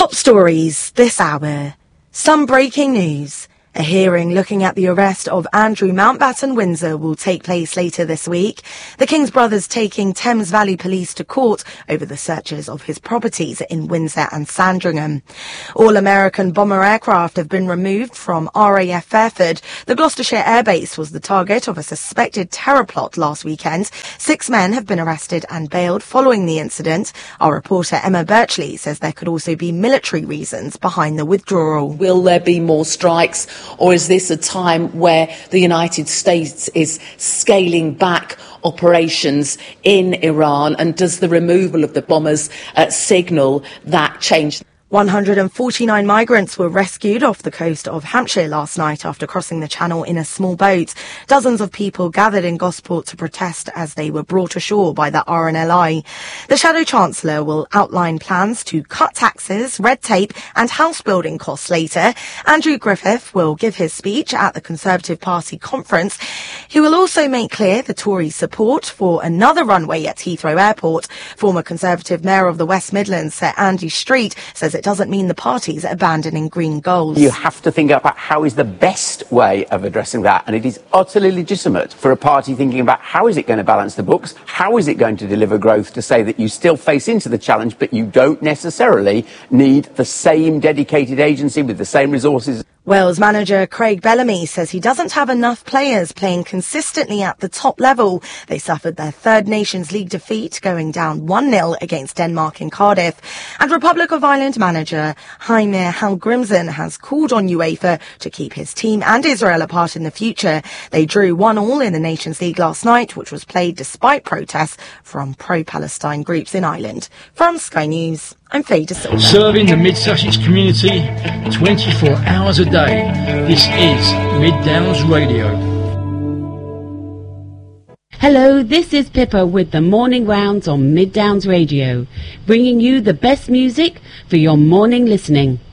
Top stories this hour. Some breaking news. A hearing looking at the arrest of Andrew Mountbatten Windsor will take place later this week. The King's brothers taking Thames Valley Police to court over the searches of his properties in Windsor and Sandringham. All American bomber aircraft have been removed from RAF Fairford. The Gloucestershire Air Base was the target of a suspected terror plot last weekend. 6 men have been arrested and bailed following the incident. Our reporter Emma Birchley says there could also be military reasons behind the withdrawal. Will there be more strikes? Or is this a time where the United States is scaling back operations in Iran? And does the removal of the bombers signal that change? 149 migrants were rescued off the coast of Hampshire last night after crossing the channel in a small boat. Dozens of people gathered in Gosport to protest as they were brought ashore by the RNLI. The Shadow Chancellor will outline plans to cut taxes, red tape and house building costs later. Andrew Griffith will give his speech at the Conservative Party conference. He will also make clear the Tory support for another runway at Heathrow Airport. Former Conservative Mayor of the West Midlands, Sir Andy Street, says it doesn't mean the party's abandoning green goals. You have to think about how is the best way of addressing that, and it is utterly legitimate for a party thinking about how is it going to balance the books, how is it going to deliver growth, to say that you still face into the challenge but you don't necessarily need the same dedicated agency with the same resources. Wales manager Craig Bellamy says he doesn't have enough players playing consistently at the top level. They suffered their third Nations League defeat, going down 1-0 against Denmark in Cardiff. And Republic of Ireland manager Heimir Hallgrimsson has called on UEFA to keep his team and Israel apart in the future. They drew 1-1 in the Nations League last night, which was played despite protests from pro-Palestine groups in Ireland. From Sky News, I'm Faye De Silva. Serving the Mid-Sussex community 24 hours a day. This is Mid Downs Radio. Hello, this is Pippa with the Morning Rounds on Mid Downs Radio, bringing you the best music for your morning listening.